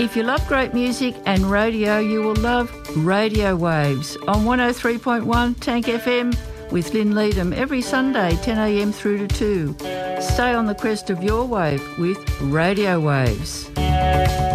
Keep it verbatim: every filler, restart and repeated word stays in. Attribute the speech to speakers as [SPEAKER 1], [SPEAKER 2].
[SPEAKER 1] If you love great music and radio, you will love Radio Waves on one oh three point one Tank F M with Lynn Leadham every Sunday ten a m through to two. Stay on the crest of your wave with Radio Waves.